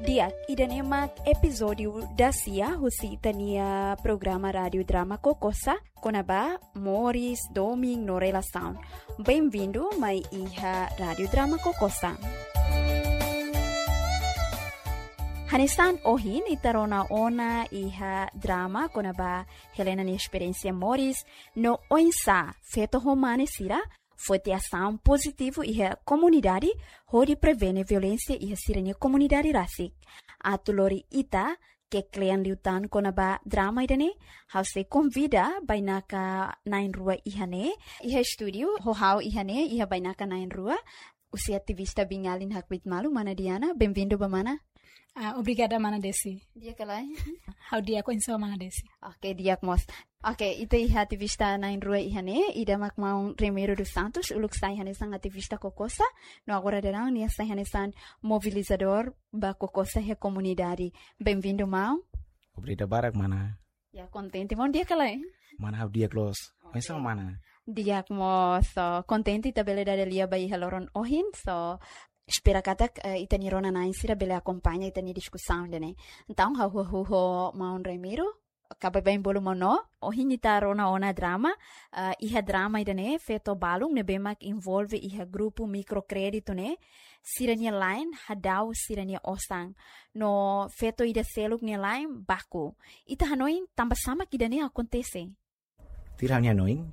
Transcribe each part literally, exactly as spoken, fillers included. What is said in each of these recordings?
Dia ida nemak episódio da Cia husi itania programa rádio drama Kokosa konaba Morris Doming no relação. Bem-vindo mai iha rádio drama Kokosa. Hanesan ohin itarona ona iha drama konaba Helena ni experiência Morris no oinsa feto romane sira foi ter ação positivo iha comunidade hori prevene violência iha sirene comunidade rasik. Atulori ita que klean liutan konaba drama idane hause convida bainaka nain rua ihane iha studio ho hau ihane iha bainaka nain rua usi ativista bingalin hakbit malu mana Diana bem-vindo bamana. Uh, obrigada, Mana Desi. Dia kalai. How dia ko inso Mana Desi. Okay, dia mos. Okay, ita iha ativista na inrua ihane, ida mak mau Remiro dos Santos, uluk sai hane sang ativista Kokosa, no agora derang nia sai hane san mobilizador ba Kokosa he comunidade. Bem-vindo, mau. Obrigado barak mana. Ya contente mon dia kalai. Mana how dia close. Okay. Inso mana. Dia mo so contente tabele da lia ba iha loron ohin so espera katak uh, itani rona na insira bele acompanha itani discussão dene. Então ha hu hu ho maun Remiro acaba bem bolo mono o hinita rona ona drama uh, iha drama idane feto balung ne bemak involve iha grupo microcredito ne sirania line hadau sirania osang no feto ida seluk ne line baku ita hanoin tambah sama kidane acontece. Tirania noin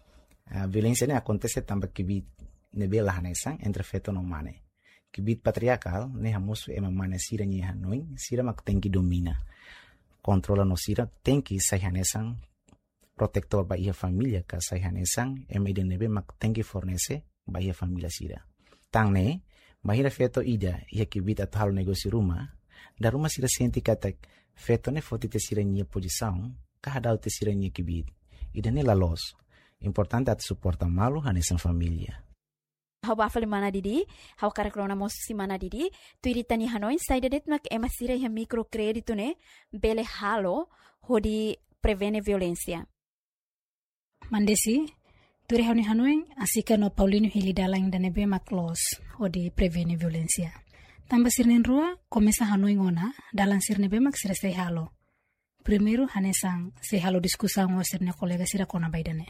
a violência ne acontece tambah kibit ne bela hanesang entre feto no mane. Kibit patriarcal, ne hamusu ema mana sira nye hanoin, sira mak tenki domina. Controla no sira, tenki sai hanesang, protector ba ia familia ka sai hanesang, ema ida nebe mak tenki fornece ba ia familia sira. Tang ne, bahira feto ida, ia kibit atau hal negosi rumah, da rumah sira senti katak, feto ne foti te sira nye posição, kahadau te sira nye kibit. Ida ne la los. Importante at suporta malu hanesang familia. Hau bafale mana didi, hau karakrona mosu si mana didi, tu iritani hanoin saida det mak ema sira iha microcredito ne bele halo hodi prevene violência. Mandesi, tu rehoni hanoin asika no Paulino hili dalang dane be mak los hodi prevene violência. Tamba sirnen rua komesa hanoin ona dalang sirne be mak sira sei halo. Primeiro hanesang sei halo diskusang o sirne kolega sira kona baidane.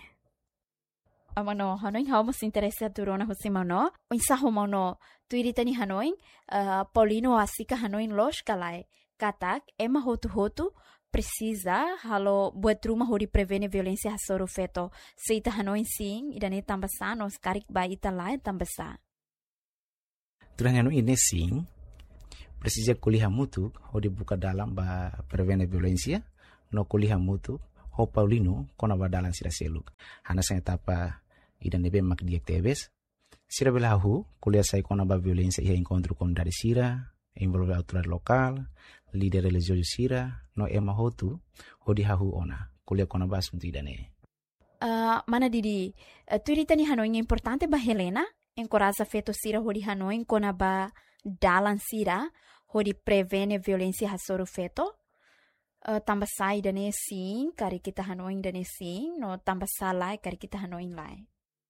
Amano hanoin hau mas interesa turona husimano insaho mano tu iritani hanoin uh, Paulino asika hanoin los kalai katak ema hotu hotu precisa halo buat rumah hori prevene violência hasoro feto seita hanoin sim idane tambasa nos karik ba ita lai tambasa turanya no ine sim precisa kuliah mutu hori buka dalam ba prevene violência no kuliah mutu ho Paulino kona ba dalam sira seluk hana sa etapa idan nebe mak diaktebes sira belahu kuliah sai kona ba violência ia encontro com dari sira envolve autoridade local líder religioso sira no ema hotu hodi hahu ona kuliah kona ba assunto idane uh, mana didi uh, tu iritani hanoin importante ba Helena encoraja feto sira hodi hanoin kona ba dalan sira hodi prevene violência hasoro feto uh, tambah sai dane sim kari kita hanoin dane sim no tambah salai kari kita hanoin lai.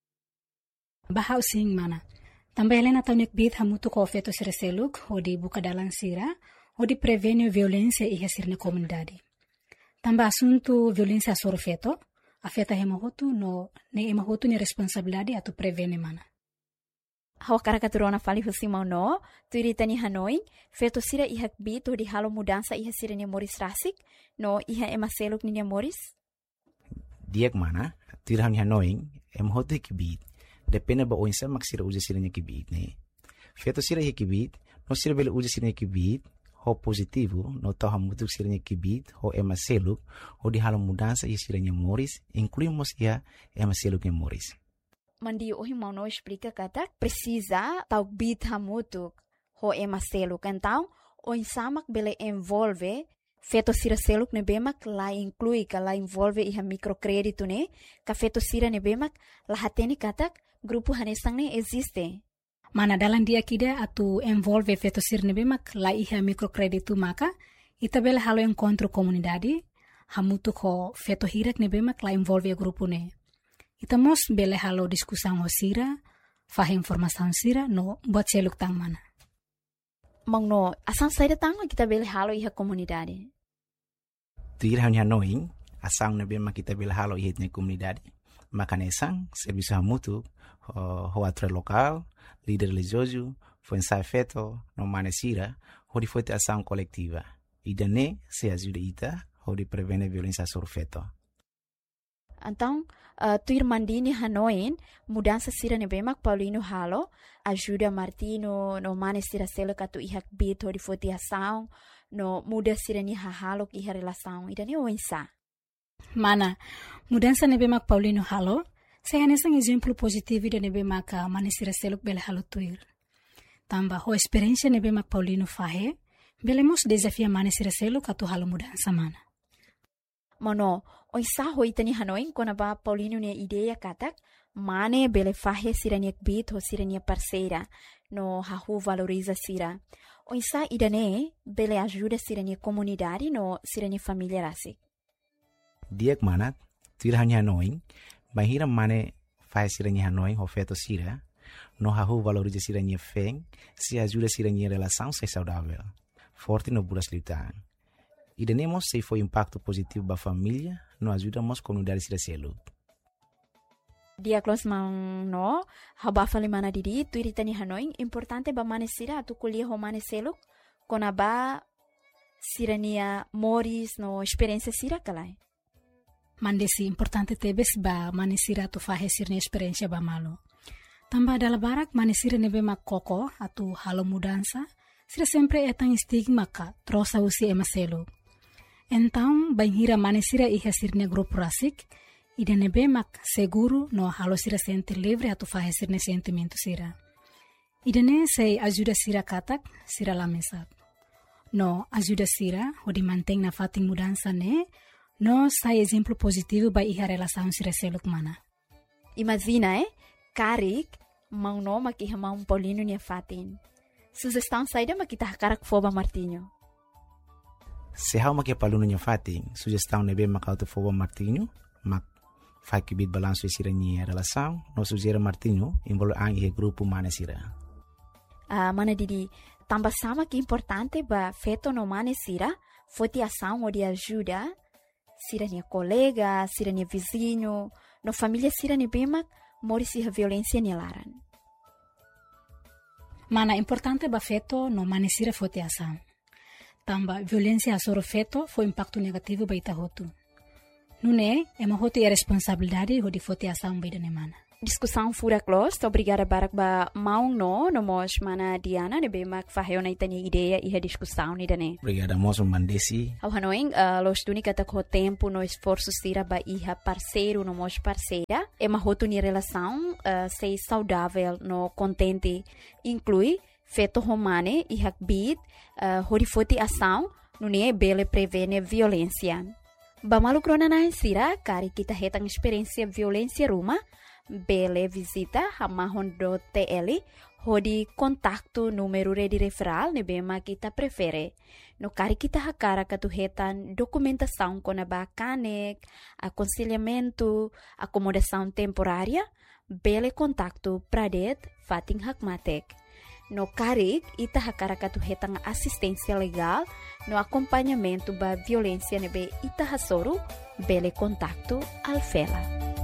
Bahau sing mana. Tambah Helena taunik bit hamutu ko feto sira seluk hodi buka dalang sira hodi prevene violência iha sirne comunidade. Tambah assunto violência soro feto afeta hema hotu no ne ema hotu ne responsabilidade atu prevene mana. Hawa karakaturona fali husimau no tu iritani hanoin feto sira iha bit hodi halo mudança iha sira ne Morris rasik no iha ema seluk ni Morris. Diak mana tu irahani hanoin ema hotu kibit depende ba oinsa mak sira uja sira nya kibit ne feto sira nya kibit no sira bele uja sira nya kibit ho positivo no tau hamutu sira nya kibit ho ema seluk ho di halo mudança ia sira nya Morris incluímos ia ema seluk nya Morris. Mandi ohi mau no explica kata precisa tau bit hamutu ho ema seluk então oinsa mak bele envolve feto sira seluk ne bemak la inclui ka la envolve iha microcredito ne ka feto sira ne bemak la hateni katak grupo hanesang ne existe. Mana dalam dia kida atu envolve feto sira ne bemak la iha microcredito maka ita bela halo encontro comunidade hamutu ko feto hirak ne bemak la envolve grupo ne. Ita mos bele halo diskusang ho sira, fah informasan sira no buat seluk tang mana. Mangno, asang saída tanga kita bele halo iha komunidade. Tuir hanya noing, asang nabe makita bele halo iha na komunidade. Makanesang, serviço mútuo, o atre local, líder religioso, foi ensaio feito, no manesira, onde foi ação coletiva. E daí se ajuda ita, onde prevene violência sobre feto. Então, uh, tu irmandini hanoin, mudança sira ne bemak Paulino halo, ajuda Martino no manesira selo katu ihak bit onde foi ação, no muda sira ni halo iha relação, e daí o ensa. Mana, mudança ne bemak Paulino halo, saya nesang exemplo positivo de ne bemak manesira selo bele halo tuir. Tamba ho experiência ne bemak Paulino fahe, belemos desafia manesira selo katu halo mudança mana. Mono, o isa hoitani hanoin kona ba Paulino ne ideia katak, mane bele fahe sirania bit ho sirania parceira, no hahu valoriza sira. O isa idane bele ajuda sirania comunidade no sirania família rasi. Diak mana, tuir hanya hanoin, bahira mane fahe sirania hanoin ho feto sira, no hahu valoriza sirania feng, se ajuda sirania relação se saudável, forte no buras litan. E tenemos se foi impacto positivo para a família, nós ajudamos a comunidade a ser. Dia close mang no, haba fali mana didi, tu iritani hanoin, importante ba manesira atu kuliah ho maneselo, kona ba sirania moris no experiência sira kalai. Mandesi importante tebes ba manesira atu fahe sirne experiência ba malo. Tamba dala barak manesira nebe mak koko atu halo mudança, sira sempre etang stigma ka trosa usi emaselo. Então, banhira manesira iha sirne grupo rasik, ida nebe mak seguro no halo sira sente livre atu fahe sirne sentimento sira. Ida ne sei ajuda sira katak, sira lamesat. No ajuda sira, odi manteng na fating mudança ne, no sai exemplo positivo ba iha relação sira seluk mana. Imagina, eh? Karik, mau no makiha mau Paulino nia fatin. Sugestão saída makita hakarak foba Martinho. Se há uma que é para aluno fatin, sugestão nebe makauto foba Martinho, mak fai que bit balanço sira nia relação, no sugere Martinho envolve ang grupo manesira. Ah, mana didi, tambah sama que importante ba feto no manesira, foi ação ou de ajuda, sira nia colega, sira nia vizinho, no família sira nia bemak, morisi a violência nia laran. Mana importante ba feto no manesira foi ação. Tamba violência sobre feto foi impacto negativo ba ita hotu. Nune, é uma hotu e responsabilidade ho di foi ação ba ne mana. Discussão fura close, obrigada barak ba maung no, no mos mana Diana ne bemak faheo na itanya ideia e a discussão ni dane. Obrigada mos mandesi. Ao hanoing, uh, los tuni katak ho tempo no esforço sira ba iha parceiro no mos parceira, é uma hotu ni relação uh, sei saudável no contente, inclui feto romane e hakbit, uh, horifoti ação, nune bele prevene violência. Ba malukrona na sira, kari kita hetang experiência violência ruma, bele visita hamahon do T L, hodi kontaktu número de referral ne bema kita prefere. No kari kita hakara katuhetan documentação com a bacanek, aconselhamento, acomodação temporária, bele kontaktu pradet fating hakmatek. No karik, ita hakara katuhetang assistência legal, no acompanhamento ba violência nebe ita hasoro, bele kontaktu alfela.